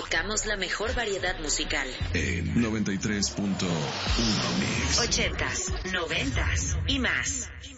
tocamos la mejor variedad musical. En 93.1 Mix. 80s, 90s y más.